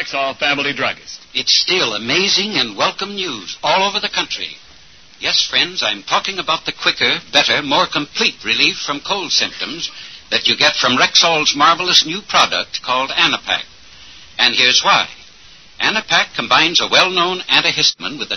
Rexall Family Druggist. It's still amazing and welcome news all over the country. Yes, friends, I'm talking about the quicker, better, more complete relief from cold symptoms that you get from Rexall's marvelous new product called Anapac. And here's why. Anapac combines a well-known antihistamine with a